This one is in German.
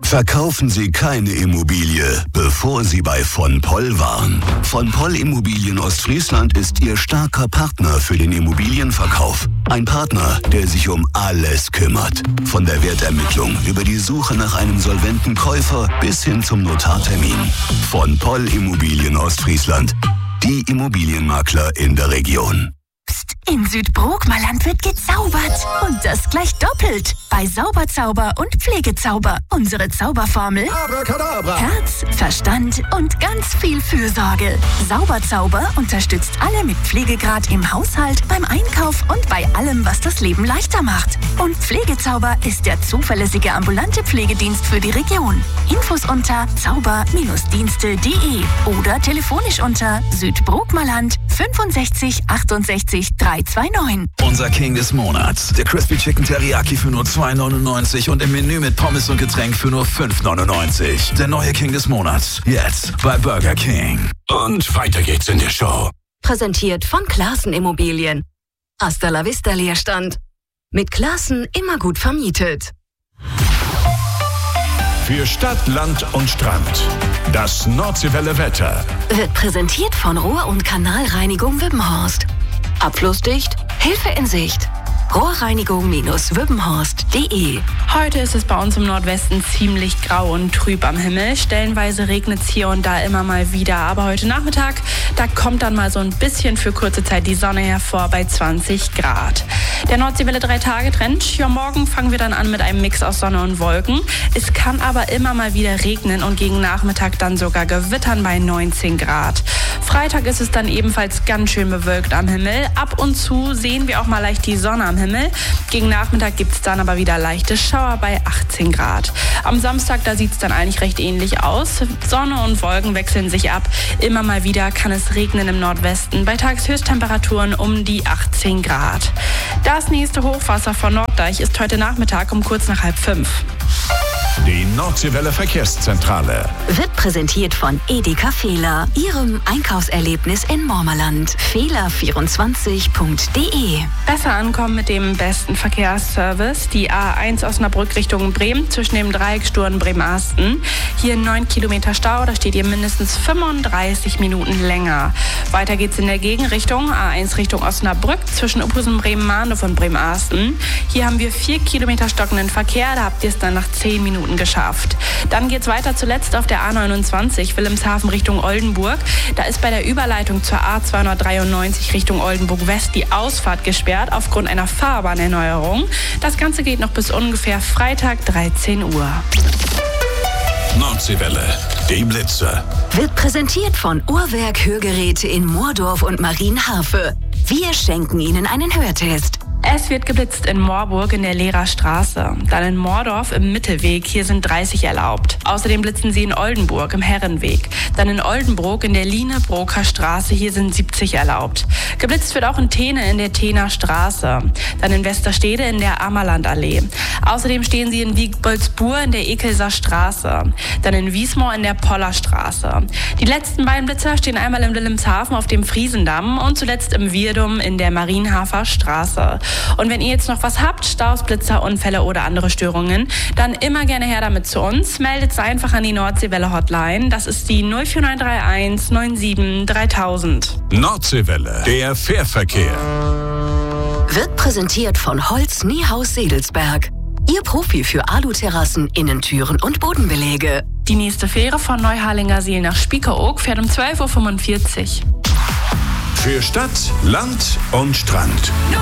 Verkaufen Sie keine Immobilie, bevor Sie bei von Poll waren. Von Poll Immobilien Ostfriesland ist Ihr starker Partner für den Immobilienverkauf. Ein Partner, der sich um alles kümmert. Von der Wertermittlung über die Suche nach einem solventen Käufer bis hin zum Notartermin. Von Poll Immobilien Ostfriesland. Die Immobilienmakler in der Region. Psst, in Südbrookmerland wird gezaubert. Und das gleich doppelt. Bei Sauberzauber und Pflegezauber. Unsere Zauberformel: Abracadabra. Herz, Verstand und ganz viel Fürsorge. Sauberzauber unterstützt alle mit Pflegegrad im Haushalt, beim Einkauf und bei allem, was das Leben leichter macht. Und Pflegezauber ist der zuverlässige ambulante Pflegedienst für die Region. Infos unter zauber-dienste.de oder telefonisch unter Südbrookmerland 65 68 329. Unser King des Monats. Der Crispy Chicken Teriyaki für nur $2,99 und im Menü mit Pommes und Getränk für nur $5,99. Der neue King des Monats. Jetzt bei Burger King. Und weiter geht's in der Show. Präsentiert von Classen Immobilien. Hasta la vista Leerstand. Mit Classen immer gut vermietet. Für Stadt, Land und Strand. Das Nordseewelle Wetter. Wird präsentiert von Rohr- und Kanalreinigung Wippenhorst. Abflussdicht, Hilfe in Sicht. Rohrreinigung-wippenhorst.de. Heute ist es bei uns im Nordwesten ziemlich grau und trüb am Himmel. Stellenweise regnet es hier und da immer mal wieder. Aber heute Nachmittag, da kommt dann mal so ein bisschen für kurze Zeit die Sonne hervor bei 20 Grad. Der Nordseewelle 3-Tage-Trend. Ja, morgen fangen wir dann an mit einem Mix aus Sonne und Wolken. Es kann aber immer mal wieder regnen und gegen Nachmittag dann sogar gewittern bei 19 Grad. Freitag ist es dann ebenfalls ganz schön bewölkt am Himmel. Ab und zu sehen wir auch mal leicht die Sonne am Himmel. Gegen Nachmittag gibt es dann aber wieder leichte Schauer bei 18 Grad. Am Samstag, da sieht es dann eigentlich recht ähnlich aus. Sonne und Wolken wechseln sich ab. Immer mal wieder kann es regnen im Nordwesten bei Tageshöchsttemperaturen um die 18 Grad. Das nächste Hochwasser von Norddeich ist heute Nachmittag um kurz nach 4:30. Die Nordseewelle Verkehrszentrale. Wird präsentiert von Edeka Fehler, Ihrem Einkaufserlebnis in Mormerland. Fehler24.de. Besser ankommen mit dem besten Verkehrsservice. Die A1 Osnabrück Richtung Bremen zwischen dem Dreieck Sturen-Bremerhaven. Hier 9 Kilometer Stau, da steht ihr mindestens 35 Minuten länger. Weiter geht's in der Gegenrichtung. A1 Richtung Osnabrück zwischen Uphusen, Bremen-Mahndorf und Bremerhaven. Hier haben wir 4 Kilometer stockenden Verkehr, da habt ihr es dann nach 10 Minuten geschafft. Dann geht's weiter zuletzt auf der A29 Wilhelmshaven Richtung Oldenburg. Da ist bei der Überleitung zur A293 Richtung Oldenburg West die Ausfahrt gesperrt aufgrund einer Fahrbahnerneuerung. Das Ganze geht noch bis ungefähr Freitag 13 Uhr. Nordseewelle, die Blitze. Wird präsentiert von Uhrwerk Hörgeräte in Moordorf und Marienharfe. Wir schenken Ihnen einen Hörtest. Es wird geblitzt in Moorburg in der Lehrerstraße, dann in Moordorf im Mittelweg, hier sind 30 erlaubt. Außerdem blitzen sie in Oldenburg im Herrenweg, dann in Oldenburg in der Line-Broker Straße, hier sind 70 erlaubt. Geblitzt wird auch in Thene in der Thener Straße, dann in Westerstede in der Ammerlandallee. Außerdem stehen sie in Wiegboldsbur in der Ekelser Straße, dann in Wiesmoor in der Pollerstraße. Die letzten beiden Blitzer stehen einmal in Wilhelmshaven auf dem Friesendamm und zuletzt im Wirdum in der Marienhafer Straße. Und wenn ihr jetzt noch was habt, Staus, Blitzer, Unfälle oder andere Störungen, dann immer gerne her damit zu uns. Meldet es einfach an die Nordseewelle Hotline. Das ist die 04931 97 3000. Nordseewelle, der Fährverkehr. Wird präsentiert von Holz Niehaus Sedelsberg. Ihr Profi für Aluterrassen, Innentüren und Bodenbeläge. Die nächste Fähre von Neuharlingersiel nach Spiekeroog fährt um 12:45 Uhr. Für Stadt, Land und Strand.